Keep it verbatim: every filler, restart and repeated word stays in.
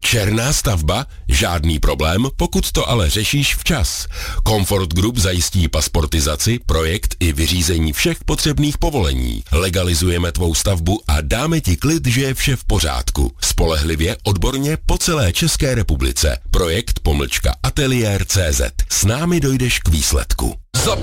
Černá stavba? Žádný problém, pokud to ale řešíš včas. Comfort Group zajistí pasportizaci, projekt i vyřízení všech potřebných povolení. Legalizujeme tvou stavbu a dáme ti klid, že je vše v pořádku. Spolehlivě, odborně po celé České republice. Projekt pomlčka ateliér tečka cé zet. S námi dojdeš k výsledku.